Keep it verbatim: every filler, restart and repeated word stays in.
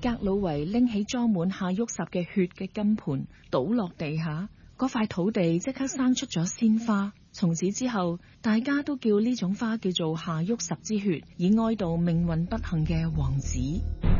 格魯維拎起裝滿夏沃什嘅血嘅金盤倒落地下，嗰塊土地即刻生出咗鮮花。從此之後，大家都叫呢種花叫做夏沃什之血，以哀悼命運不幸嘅王子。